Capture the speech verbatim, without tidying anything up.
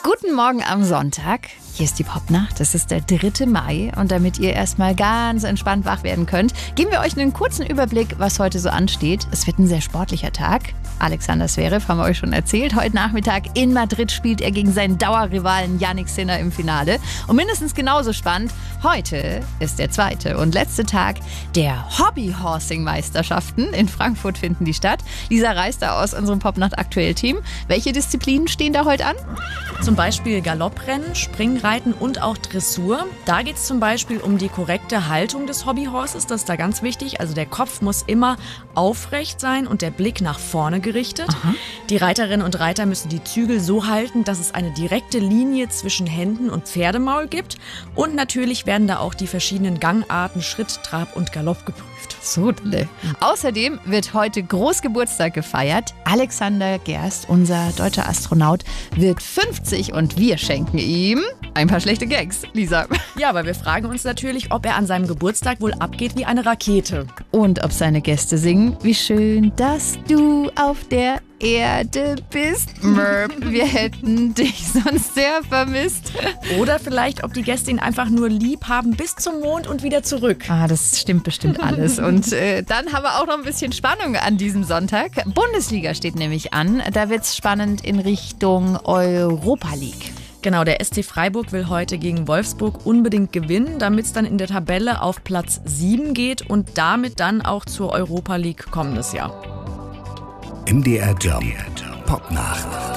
Guten Morgen am Sonntag. Hier ist die Popnacht. Es ist der dritte Mai. Und damit ihr erstmal ganz entspannt wach werden könnt, geben wir euch einen kurzen Überblick, was heute so ansteht. Es wird ein sehr sportlicher Tag. Alexander Zverev haben wir euch schon erzählt. Heute Nachmittag in Madrid spielt er gegen seinen Dauerrivalen Jannik Sinner im Finale. Und mindestens genauso spannend, heute ist der zweite und letzte Tag der Hobby-Horsing-Meisterschaften. In Frankfurt finden die statt. Lisa Reister aus unserem Popnacht-Aktuell-Team. Welche Disziplinen stehen da heute an? Zum Beispiel Galopprennen, Springreiten und auch Dressur. Da geht es zum Beispiel um die korrekte Haltung des Hobbyhorses. Das ist da ganz wichtig. Also der Kopf muss immer aufrecht sein und der Blick nach vorne gerichtet. Aha. Die Reiterinnen und Reiter müssen die Zügel so halten, dass es eine direkte Linie zwischen Händen und Pferdemaul gibt. Und natürlich werden da auch die verschiedenen Gangarten, Schritt, Trab und Galopp geprüft. So, Dille. Außerdem wird heute Großgeburtstag gefeiert. Alexander Gerst, unser deutscher Astronaut, wird fünfzig und wir schenken ihm ein paar schlechte Gags. Lisa. Ja, aber wir fragen uns natürlich, ob er an seinem Geburtstag wohl abgeht wie eine Rakete. Und ob seine Gäste singen, wie schön, dass du auf der Erde bist. Merp, wir hätten dich sonst sehr vermisst. Oder vielleicht, ob die Gäste ihn einfach nur lieb haben bis zum Mond und wieder zurück. Ah, das stimmt bestimmt alles. Und äh, dann haben wir auch noch ein bisschen Spannung an diesem Sonntag. Bundesliga steht nämlich an. Da wird es spannend in Richtung Europa League. Genau, der S C Freiburg will heute gegen Wolfsburg unbedingt gewinnen, damit es dann in der Tabelle auf Platz sieben geht und damit dann auch zur Europa League kommendes Jahr. M D R Jump Popnacht.